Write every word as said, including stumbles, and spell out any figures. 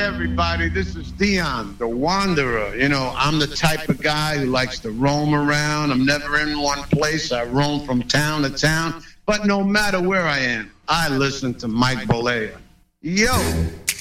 everybody. This is Dion, the Wanderer. You know, I'm the type of guy who likes to roam around. I'm never in one place. I roam from town to town. But no matter where I am, I listen to Mike Bolea. Yo!